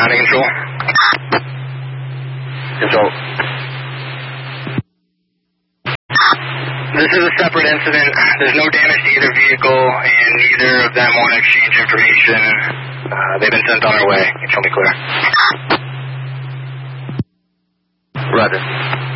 Grounding control. Control. This is a separate incident. There's no damage to either vehicle, and neither of them want to exchange information. They've been sent on their way. Control me clear. Roger.